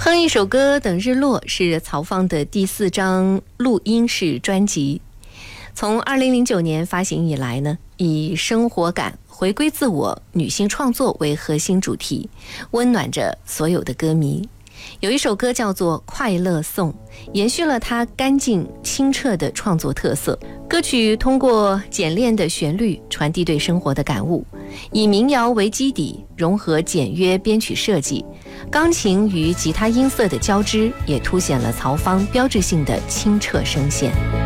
哼一首歌等日落是曹芳的第4张录音室专辑。从2009年发行以来呢，以生活感、回归自我、女性创作为核心主题，温暖着所有的歌迷。有一首歌叫做《快乐颂》，延续了它干净清澈的创作特色。歌曲通过简练的旋律传递对生活的感悟，以民谣为基底，融合简约编曲设计，钢琴与吉他音色的交织，也凸显了曹芳标志性的清澈声线。